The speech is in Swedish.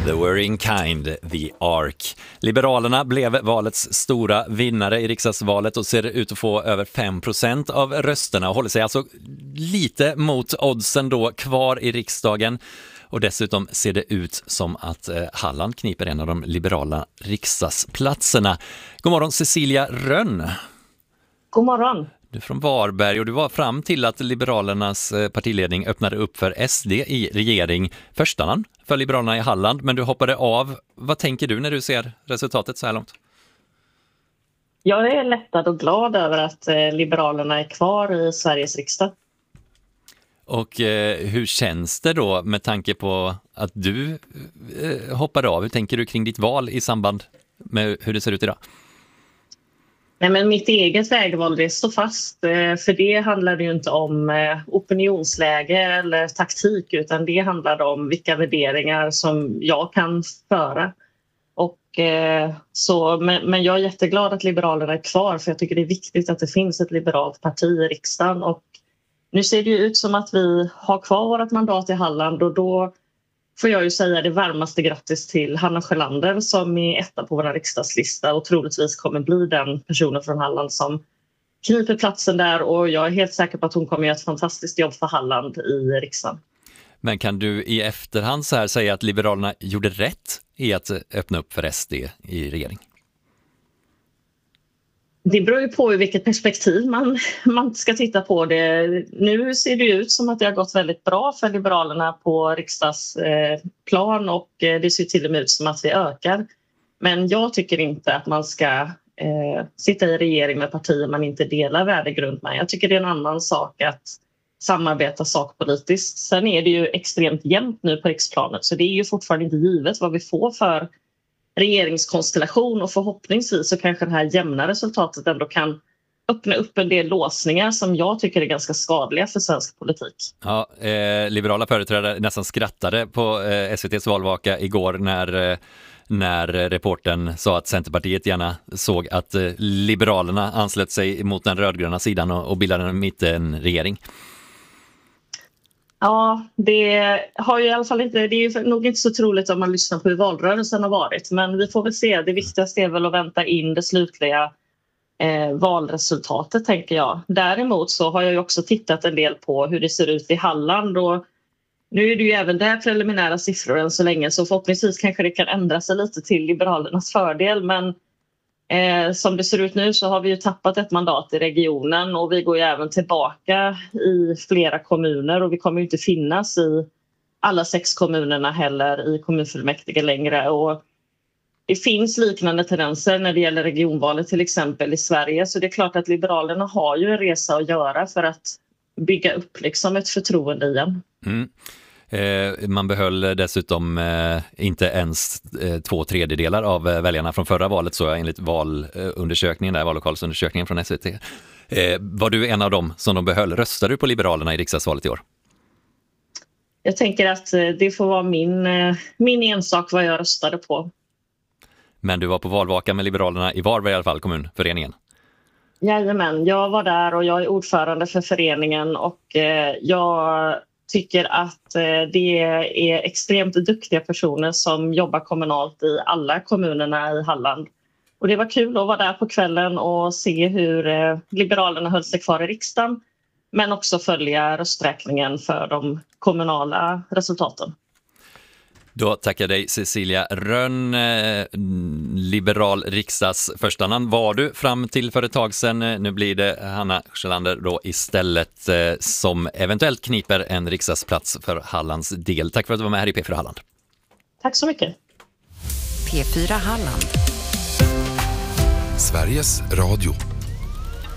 The Worrying Kind, The Ark. Liberalerna blev valets stora vinnare i riksdagsvalet och ser ut att få över 5% av rösterna och håller sig alltså lite mot oddsen då kvar i riksdagen. Och dessutom ser det ut som att Halland kniper en av de liberala riksdagsplatserna. God morgon Cecilia Rönn. God morgon. Du är från Varberg och du var fram till att Liberalernas partiledning öppnade upp för SD i regering. Första namn för Liberalerna i Halland, men du hoppade av. Vad tänker du när du ser resultatet så här långt? Jag är lättad och glad över att Liberalerna är kvar i Sveriges riksdag. Och hur känns det då med tanke på att du hoppade av? Hur tänker du kring ditt val i samband med hur det ser ut idag? Nej, men mitt eget vägval det står fast. För det handlar ju inte om opinionsläge eller taktik, utan det handlar om vilka värderingar som jag kan föra. Men jag är jätteglad att Liberalerna är kvar, för jag tycker det är viktigt att det finns ett liberalt parti i riksdagen. Och nu ser det ju ut som att vi har kvar vårt mandat i Halland, och då får jag ju säga det varmaste grattis till Hanna Sjölander som är etta på vår riksdagslista och troligtvis kommer bli den personen från Halland som kniper platsen där, och jag är helt säker på att hon kommer göra ett fantastiskt jobb för Halland i riksdagen. Men kan du i efterhand så här säga att Liberalerna gjorde rätt i att öppna upp för SD i regering? Det beror ju på i vilket perspektiv man ska titta på det. Nu ser det ut som att det har gått väldigt bra för Liberalerna på riksdagsplan, och det ser till och med ut som att vi ökar. Men jag tycker inte att man ska sitta i regering med partier man inte delar värdegrund med. Jag tycker det är en annan sak att samarbeta sakpolitiskt. Sen är det ju extremt jämnt nu på riksplanet, så det är ju fortfarande inte givet vad vi får för regeringskonstellation, och förhoppningsvis så kanske det här jämna resultatet ändå kan öppna upp en del låsningar som jag tycker är ganska skadliga för svensk politik. Ja, liberala företrädare nästan skrattade på SVT:s valvaka igår när reportern sa att Centerpartiet gärna såg att Liberalerna anslöt sig mot den rödgröna sidan och bildade en mittenregering. Ja, det har ju i alla fall inte, det är ju nog inte så troligt om man lyssnar på hur valrörelsen har varit, men vi får väl se. Det viktigaste är väl att vänta in det slutliga valresultatet, tänker jag. Däremot så har jag ju också tittat en del på hur det ser ut i Halland, och nu är det ju även där preliminära siffror än så länge, så förhoppningsvis kanske det kan ändra sig lite till Liberalernas fördel, men som det ser ut nu så har vi ju tappat ett mandat i regionen, och vi går ju även tillbaka i flera kommuner, och vi kommer ju inte finnas i alla 6 kommunerna heller i kommunfullmäktige längre. Och det finns liknande tendenser när det gäller regionvalet till exempel i Sverige, så det är klart att Liberalerna har ju en resa att göra för att bygga upp liksom ett förtroende igen. Man behöll dessutom inte ens 2/3 av väljarna från förra valet, så enligt valundersökningen, vallokalsundersökningen från SVT. Var du en av dem som de behöll? Röstade du på Liberalerna i riksdagsvalet i år? Jag tänker att det får vara min ensak vad jag röstade på. Men du var på valvaka med Liberalerna i Varberg i alla fall, kommunföreningen? Jajamän, jag var där och jag är ordförande för föreningen, och jag tycker att det är extremt duktiga personer som jobbar kommunalt i alla kommunerna i Halland. Och det var kul att vara där på kvällen och se hur Liberalerna höll sig kvar i riksdagen, men också följa rösträkningen för de kommunala resultaten. Då tackar dig Cecilia Rönn, liberal riksdags första namn var du fram till för ett tag sedan. Nu blir det Hanna Sjölander då istället som eventuellt kniper en riksdagsplats för Hallands del. Tack för att du var med här i P4 Halland. Tack så mycket. P4 Halland. Sveriges Radio.